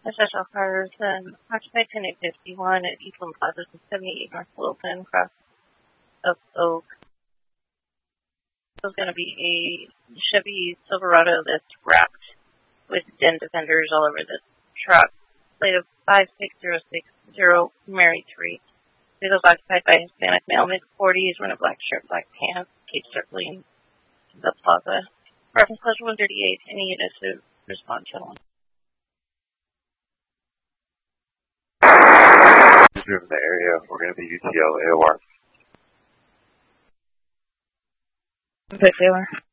Special cars, occupied Clinic 51 at Eastland Plaza 78 North Wilton, across of Oak. This is going to be a Chevy Silverado that's wrapped with den defenders all over the truck. Plate of 56060 Mary 3. Vehicles occupied by Hispanic male, mid-40s, wearing a black shirt, black pants, keep circling the plaza. Reference closure 138. Any units to respond to one. In the area, we're going to be UTL AOR. Okay, Taylor.